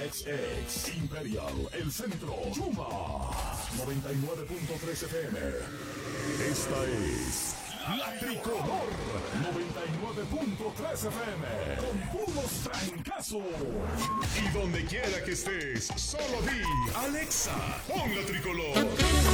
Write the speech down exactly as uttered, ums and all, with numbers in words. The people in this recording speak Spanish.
X X, Imperial, El Centro, Yuma, noventa y nueve punto tres F M. Esta es La Tricolor, noventa y nueve punto tres F M, con puros trancazos. Y donde quiera que estés, solo di, Alexa, pon La Tricolor.